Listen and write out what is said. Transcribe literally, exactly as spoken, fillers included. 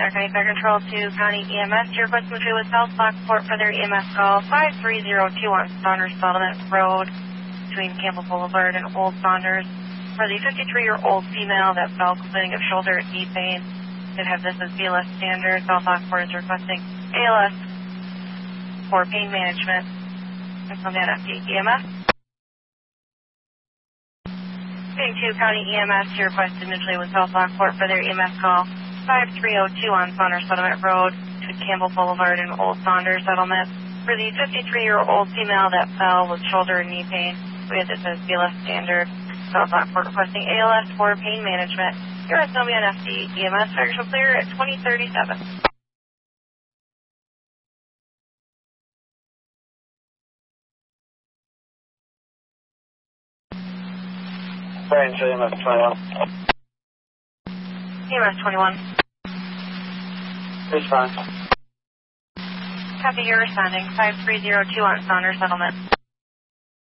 Stark County Fire Control to County E M S. Your request to with South Lockport for their E M S call five three zero two on Saunders Settlement Road between Campbell Boulevard and Old Saunders. For the fifty-three-year-old female that fell complaining of shoulder and knee pain, could have this as B L S standard. South Lockport is requesting A L S for pain management. From that F D E M S. Being two County E M S, you requested mutually with South Lockport for their E M S call five three zero two on Saunders Settlement Road to Campbell Boulevard and Old Saunders Settlement. For the fifty-three-year-old female that fell with shoulder and knee pain, we have this as B L S standard. South Lockport requesting A L S for pain management. Your S N F D E M S fire shall clear at twenty thirty-seven. Range E M S twenty-one. E M S twenty-one. It's fine. Copy, you're responding. five three zero two on Saunders Settlement.